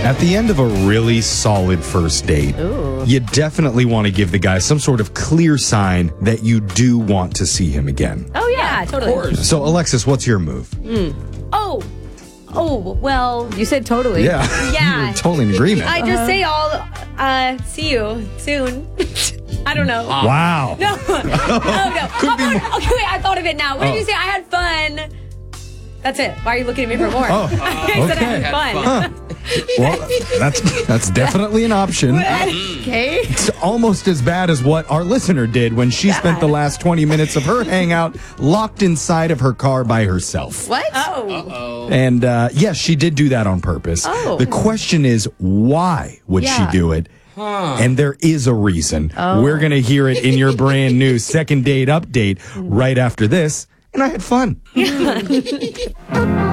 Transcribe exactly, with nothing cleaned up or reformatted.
At the end of a really solid first date, Ooh. you definitely want to give the guy some sort of clear sign that you do want to see him again. Oh, yeah, totally. So, Alexis, what's your move? Oh, oh, well, You said totally. Yeah. Yeah. You're totally in agreement. I just say I'll uh, see you soon. I don't know. Wow. No. Oh, no. How about- okay, wait, I thought of it now. What Oh. did you say? I had fun. That's it. Why are you looking at me for more? Oh, I said I okay. had fun. Huh. Well, that's that's definitely an option. Okay. It's almost as bad as what our listener did when she spent the last twenty minutes of her hangout locked inside of her car by herself. What? Oh. And uh, yes, she did do that on purpose. Oh. The question is, why would Yeah. she do it? And there is a reason. Oh. We're going to hear it in your brand new second date update right after this. And I had fun.